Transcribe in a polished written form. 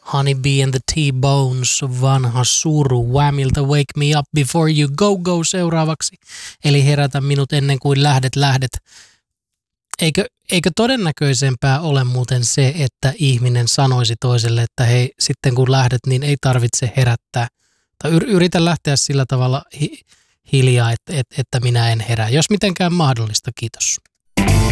Honey Bee and the T-Bones, vanha suru. Whamilta Wake Me Up Before You Go Go seuraavaksi. Eli herätä minut ennen kuin lähdet. Eikö todennäköisempää ole muuten se, että ihminen sanoisi toiselle, että hei, sitten kun lähdet, niin ei tarvitse herättää. Tai yritä lähteä sillä tavalla hiljaa, että minä en herää. Jos mitenkään mahdollista, kiitos.